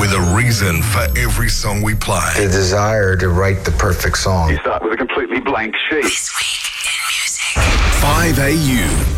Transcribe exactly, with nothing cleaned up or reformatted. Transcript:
with a reason for every song we play. The desire to write the perfect song. You start with a completely blank sheet. five A U